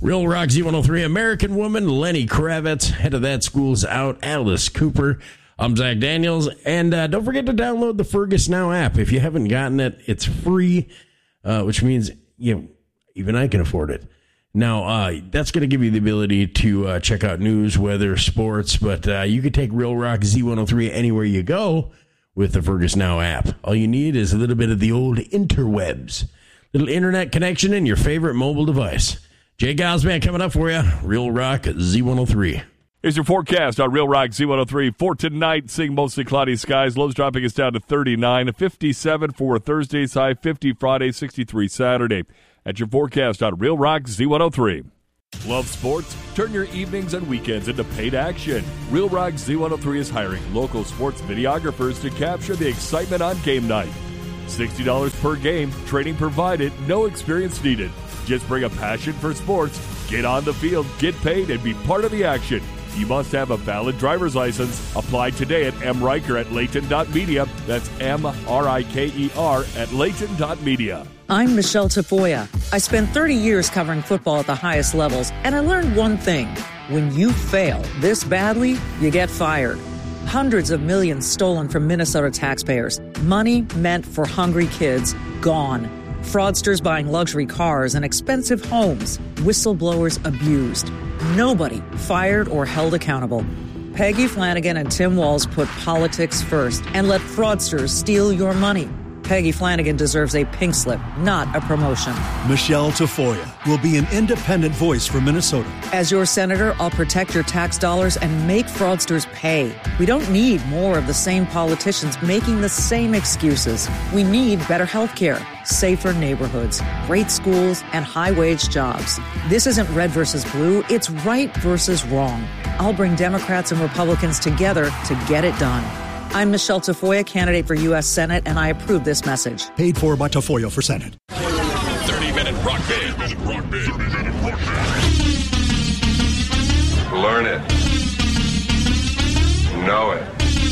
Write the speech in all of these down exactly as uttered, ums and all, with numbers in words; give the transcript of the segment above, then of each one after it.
Real Rock Z one oh three, American Woman, Lenny Kravitz. Head of that school's out, Alice Cooper. I'm Zach Daniels. And uh, don't forget to download the Fergus Now app. If you haven't gotten it, it's free, uh, which means you know, even I can afford it. Now, uh, that's going to give you the ability to uh, check out news, weather, sports, but uh, you can take Real Rock Z one oh three anywhere you go with the Fergus Now app. All you need is a little bit of the old interwebs, little internet connection in your favorite mobile device. Jay Gosman coming up for you. Real Rock Z one oh three. Here's your forecast on Real Rock Z one oh three. For tonight, seeing mostly cloudy skies. Lows dropping us down to thirty-nine, fifty-seven for Thursday's high, fifty Friday, sixty-three Saturday. That's your forecast on Real Rock Z one oh three. Love sports? Turn your evenings and weekends into paid action. Real Rock Z one oh three is hiring local sports videographers to capture the excitement on game night. sixty dollars per game, training provided, no experience needed. Just bring a passion for sports, get on the field, get paid, and be part of the action. You must have a valid driver's license. Apply today at M. Riker at Layton dot media. That's M R I K E R at Layton dot media. I'm Michelle Tafoya. I spent thirty years covering football at the highest levels, and I learned one thing. When you fail this badly, you get fired. Hundreds of millions stolen from Minnesota taxpayers. Money meant for hungry kids, gone. Fraudsters buying luxury cars and expensive homes. Whistleblowers abused. Nobody fired or held accountable. Peggy Flanagan and Tim Walz put politics first and let fraudsters steal your money. Peggy Flanagan deserves a pink slip, not a promotion. Michelle Tafoya will be an independent voice for Minnesota. As your senator, I'll protect your tax dollars and make fraudsters pay. We don't need more of the same politicians making the same excuses. We need better health care, safer neighborhoods, great schools, and high-wage jobs. This isn't red versus blue, it's right versus wrong. I'll bring Democrats and Republicans together to get it done. I'm Michelle Tafoya, candidate for U S Senate, and I approve this message. Paid for by Tafoya for Senate. thirty-minute rock band. Rock band. Learn it. Know it.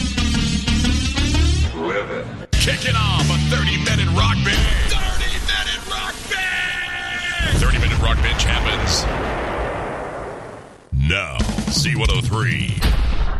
Live it. Kicking off a thirty-minute rock band. thirty-minute rock band. thirty-minute rock bench happens now. Z one oh three.